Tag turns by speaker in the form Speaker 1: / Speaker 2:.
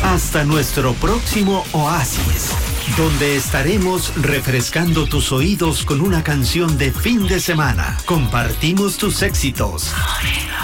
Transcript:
Speaker 1: hasta nuestro próximo oasis, donde estaremos refrescando tus oídos con una canción de fin de semana. Compartimos tus éxitos.